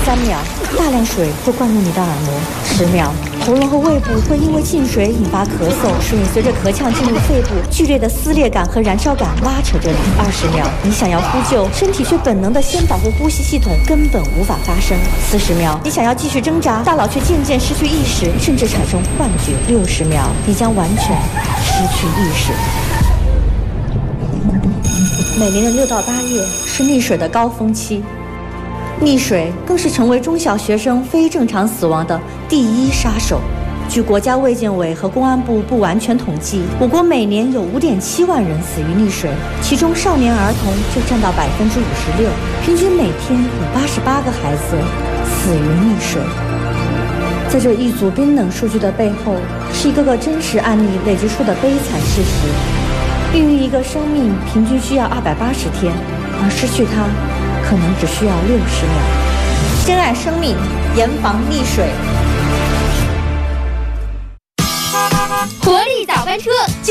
3秒，大量水会灌入你的耳膜。10秒，喉咙和胃部会因为进水引发咳嗽，水随着咳呛进入肺部，剧烈的撕裂感和燃烧感拉扯着你。20秒，你想要呼救，身体却本能的先保护呼吸系统，根本无法发声。40秒，你想要继续挣扎，大脑却渐渐失去意识，甚至产生幻觉。60秒，你将完全失去意识。每年的6到8月是溺水的高峰期。溺水更是成为中小学生非正常死亡的第1杀手。据国家卫健委和公安部不完全统计，我国每年有5.7万人死于溺水，其中少年儿童就占到56%，平均每天有88个孩子死于溺水。在这一组冰冷数据的背后，是一个个真实案例累积出的悲惨事实。孕育一个生命平均需要280天，而失去它可能只需要60秒。珍爱生命，严防溺水。